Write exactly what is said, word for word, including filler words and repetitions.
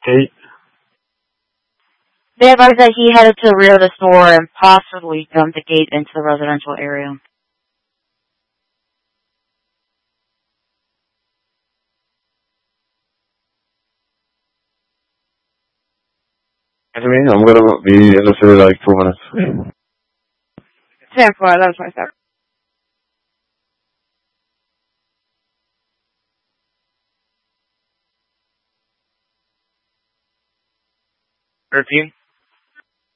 Hey. They advised that he headed to the rear of the store and possibly jumped the gate into the residential area. To me, I'm gonna be in the city like two minutes. ten four, eleven twenty-seven. Repeat.